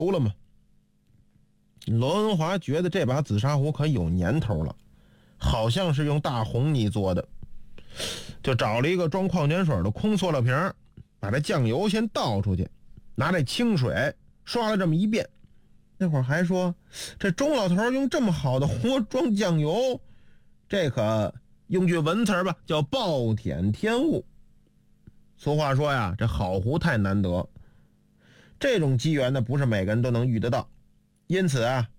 了吗？罗文华觉得这把紫砂壶可有年头了，好像是用大红泥做的，就找了一个装矿泉水的空塑料瓶，把这酱油先倒出去，拿这清水刷了这么一遍。那会儿还说这钟老头用这么好的壶装酱油，这可用句文词吧，叫暴殄天物。俗话说呀，这好壶太难得，这种机缘呢不是每个人都能遇得到，因此啊，